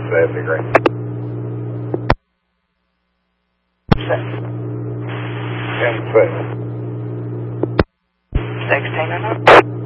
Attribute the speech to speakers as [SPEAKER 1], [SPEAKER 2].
[SPEAKER 1] that'd be great.
[SPEAKER 2] Set.
[SPEAKER 1] 10 6.
[SPEAKER 2] 16 and up.